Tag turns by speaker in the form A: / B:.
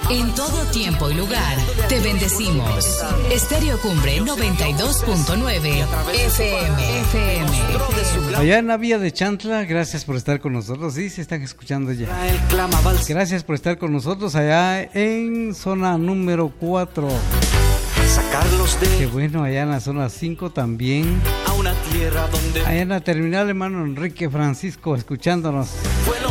A: En todo tiempo y lugar, te bendecimos. Estéreo Cumbre 92.9 FM.
B: Allá en la vía de Chantla, gracias por estar con nosotros. Sí, se están escuchando ya. Gracias por estar con nosotros allá en zona número 4. Qué bueno, allá en la zona 5 también. Allá en la terminal, hermano Enrique Francisco, escuchándonos.